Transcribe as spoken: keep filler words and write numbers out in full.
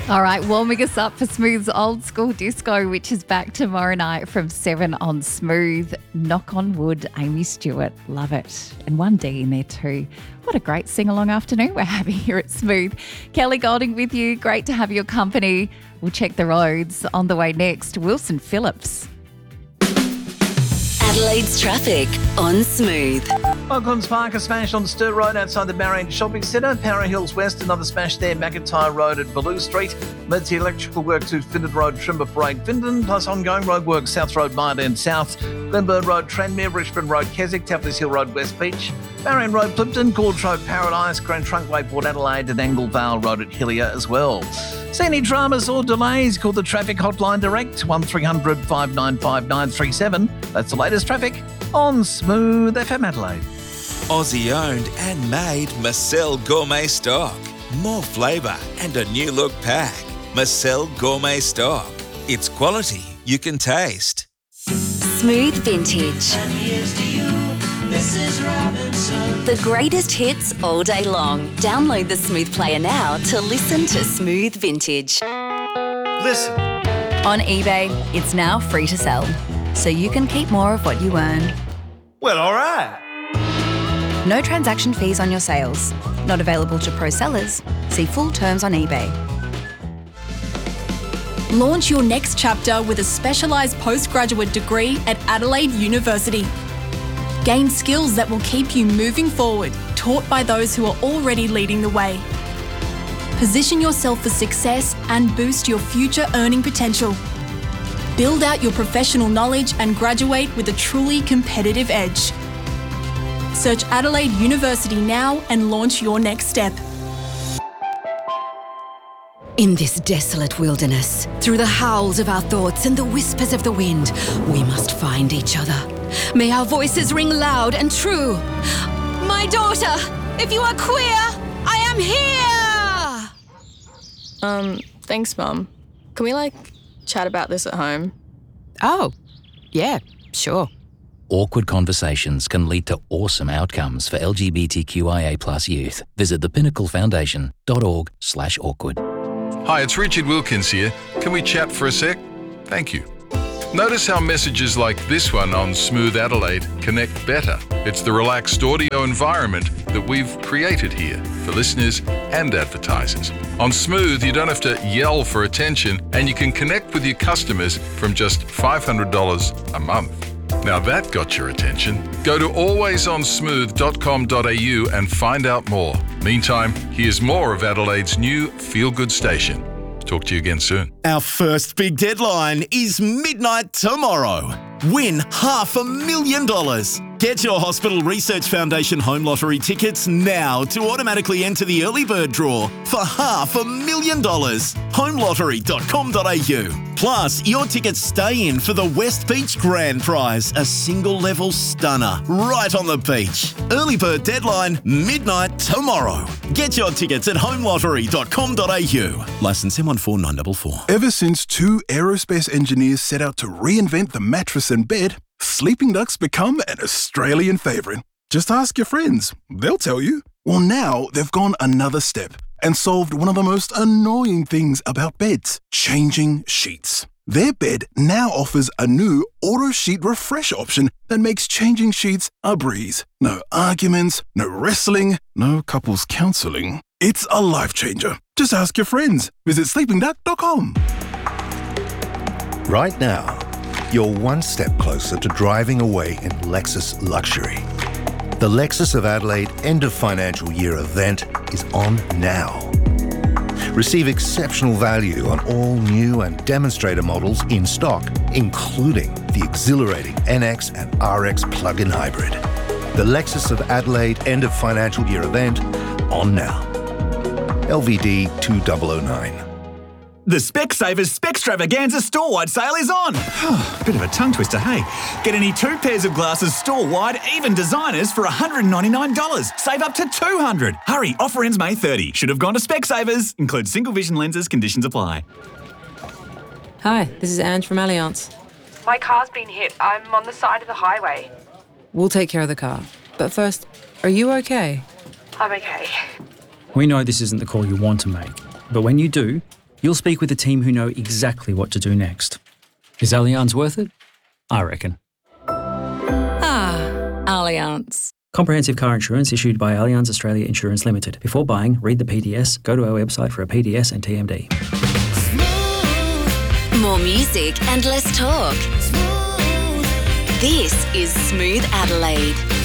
All right, warming us up for Smooth's Old School Disco, which is back tomorrow night from seven on Smooth. Knock on wood, Amy Stewart. Love it. And one D in there too. What a great sing-along afternoon we're having here at Smooth. Kelly Golding with you. Great to have your company. We'll check the roads. On the way next, Wilson Phillips. Adelaide's traffic on Smooth. Auckland's Park, a smash on Sturt Road outside the Marion Shopping Centre. Para Hills West, another smash there. McIntyre Road at Ballou Street. Ledsey electrical work to Findon Road, Trimber Parade, Findon, plus ongoing road work South Road, Marden South. Glenburn Road, Tranmere, Richmond Road, Keswick, Tapless Hill Road, West Beach. Marion Road, Plimpton, Gorge Road, Paradise, Grand Trunkway, Port Adelaide, and Anglevale Road at Hillier as well. See any dramas or delays? Call the traffic hotline direct, one three hundred five nine five nine three seven. That's the latest traffic on Smooth F M Adelaide. Aussie owned and made Marcel Gourmet Stock. More flavour and a new look pack. Marcel Gourmet Stock. It's quality you can taste. Smooth Vintage. And here's to you, Missus Robinson. The greatest hits all day long. Download the Smooth player now to listen to Smooth Vintage. Listen. On eBay, it's now free to sell, so you can keep more of what you earn. Well, all right. No transaction fees on your sales. Not available to pro sellers. See full terms on eBay. Launch your next chapter with a specialised postgraduate degree at Adelaide University. Gain skills that will keep you moving forward, taught by those who are already leading the way. Position yourself for success and boost your future earning potential. Build out your professional knowledge and graduate with a truly competitive edge. Search Adelaide University now and launch your next step. In this desolate wilderness, through the howls of our thoughts and the whispers of the wind, we must find each other. May our voices ring loud and true. My daughter, if you are queer, I am here! Um, thanks, Mum. Can we, like, chat about this at home? Oh, yeah, sure. Awkward conversations can lead to awesome outcomes for L G B T Q I A plus youth. Visit the pinnacle foundation dot org slash awkward. Hi, it's Richard Wilkins here. Can we chat for a sec? Thank you. Notice how messages like this one on Smooth Adelaide connect better. It's the relaxed audio environment that we've created here for listeners and advertisers. On Smooth, you don't have to yell for attention, and you can connect with your customers from just five hundred dollars a month. Now that got your attention. Go to always on smooth dot com dot a u and find out more. Meantime, here's more of Adelaide's new feel-good station. Talk to you again soon. Our first big deadline is midnight tomorrow. Win half a million dollars. Get your Hospital Research Foundation Home Lottery tickets now to automatically enter the early bird draw for half a million dollars. home lottery dot com dot a u. Plus, your tickets stay in for the West Beach Grand Prize, a single-level stunner right on the beach. Early bird deadline, midnight tomorrow. Get your tickets at home lottery dot com dot a u. Licence M one four nine four four. Ever since two aerospace engineers set out to reinvent the mattress and bed, Sleeping Duck's become an Australian favourite. Just ask your friends. They'll tell you. Well, now they've gone another step and solved one of the most annoying things about beds, changing sheets. Their bed now offers a new auto sheet refresh option that makes changing sheets a breeze. No arguments, no wrestling, no couples counselling. It's a life changer. Just ask your friends. Visit sleeping duck dot com. Right now, you're one step closer to driving away in Lexus luxury. The Lexus of Adelaide end of financial year event is on now. Receive exceptional value on all new and demonstrator models in stock, including the exhilarating N X and R X plug-in hybrid. The Lexus of Adelaide end of financial year event on now. L V D two thousand nine. The Specsavers Spextravaganza store-wide sale is on. Bit of a tongue twister, hey? Get any two pairs of glasses store-wide, even designers, for one hundred ninety-nine dollars. Save up to two hundred dollars. Hurry, offer ends May thirtieth. Should have gone to Specsavers. Includes single vision lenses, conditions apply. Hi, this is Ange from Allianz. My car's been hit. I'm on the side of the highway. We'll take care of the car. But first, are you okay? I'm okay. We know this isn't the call you want to make, but when you do, You'll speak with a team who know exactly what to do next. Is Allianz worth it? I reckon. Ah, Allianz. Comprehensive car insurance issued by Allianz Australia Insurance Limited. Before buying, read the P D S, go to our website for a P D S and T M D. More music and less talk. This is Smooth Adelaide.